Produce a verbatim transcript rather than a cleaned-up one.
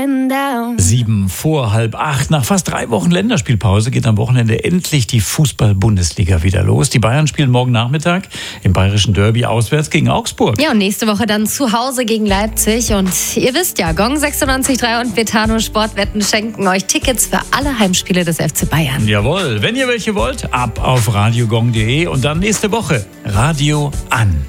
Sieben vor halb acht. Nach fast drei Wochen Länderspielpause geht am Wochenende endlich die Fußball-Bundesliga wieder los. Die Bayern spielen morgen Nachmittag im bayerischen Derby auswärts gegen Augsburg. Ja, und nächste Woche dann zu Hause gegen Leipzig. Und ihr wisst ja, Gong sechsundneunzig Komma drei und Betano Sportwetten schenken euch Tickets für alle Heimspiele des F C Bayern. Jawohl, wenn ihr welche wollt, ab auf radiogong punkt de und dann nächste Woche Radio an.